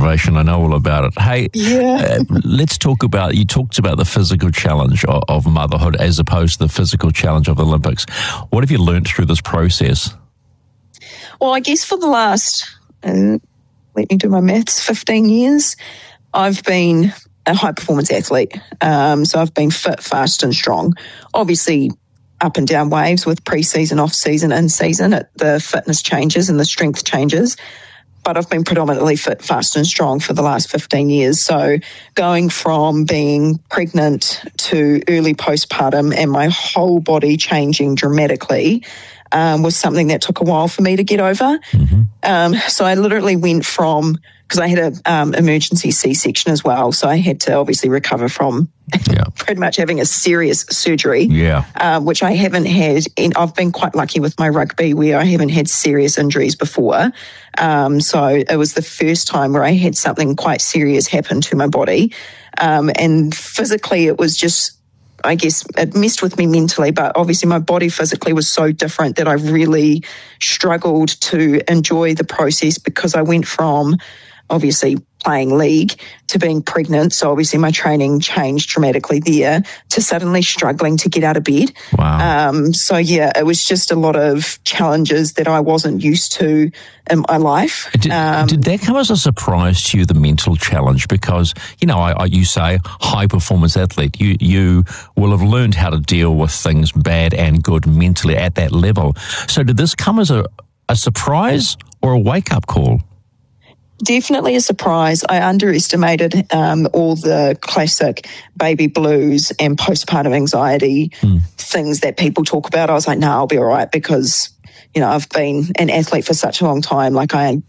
situation. I know all about it. Hey, let's talk about, you talked about the physical challenge of motherhood as opposed to the physical challenge of the Olympics. What have you learnt through this process? Well, I guess for the last, let me do my maths, 15 years, I've been a high-performance athlete. So I've been fit, fast and strong. Obviously, up and down waves with pre-season, off-season, in-season. The fitness changes and the strength changes. But I've been predominantly fit, fast and strong for the last 15 years. So going from being pregnant to early postpartum and my whole body changing dramatically was something that took a while for me to get over. Mm-hmm. So I literally went from, because I had an emergency C-section as well, so I had to obviously recover from pretty much having a serious surgery, which I haven't had. And I've been quite lucky with my rugby where I haven't had serious injuries before. So it was the first time where I had something quite serious happen to my body. And physically it was just, I guess it messed with me mentally, but obviously my body physically was so different that I really struggled to enjoy the process because I went from obviously playing league to being pregnant. So obviously my training changed dramatically there to suddenly struggling to get out of bed. Wow. So yeah, it was just a lot of challenges that I wasn't used to in my life. Did that come as a surprise to you, the mental challenge? Because, you know, you say high performance athlete, you will have learned how to deal with things bad and good mentally at that level. So did this come as a surprise or a wake up call? Definitely a surprise. I underestimated all the classic baby blues and postpartum anxiety things that people talk about. I was like, no, I'll be all right because, you know, I've been an athlete for such a long time. Like I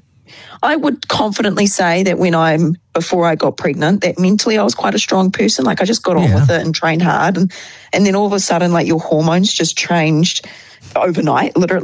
would confidently say that before I got pregnant, that mentally I was quite a strong person. Like I just got on with it and trained hard. And then all of a sudden, like your hormones just changed overnight, literally.